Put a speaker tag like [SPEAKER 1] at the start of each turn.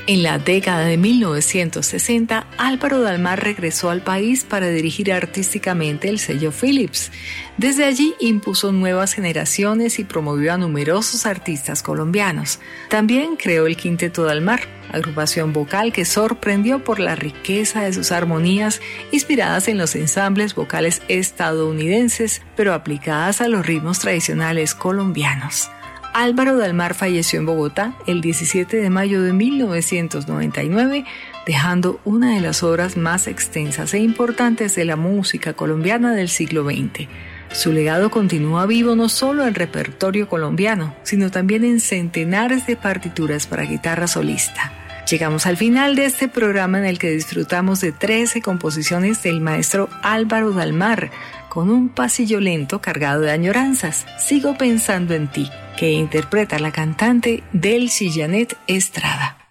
[SPEAKER 1] En la década de 1960, Álvaro Dalmar regresó al país para dirigir artísticamente el sello Philips. Desde allí impuso nuevas generaciones y promovió a numerosos artistas colombianos. También creó el Quinteto Dalmar, agrupación vocal que sorprendió por la riqueza de sus armonías inspiradas en los ensambles vocales estadounidenses, pero aplicadas a los ritmos tradicionales colombianos. Álvaro Dalmar falleció en Bogotá el 17 de mayo de 1999, dejando una de las obras más extensas e importantes de la música colombiana del siglo XX. Su legado continúa vivo no solo en el repertorio colombiano, sino también en centenares de partituras para guitarra solista. Llegamos al final de este programa en el que disfrutamos de 13 composiciones del maestro Álvaro Dalmar, con un pasillo lento cargado de añoranzas. Sigo pensando en ti, que interpreta la cantante Delcy Janet Estrada.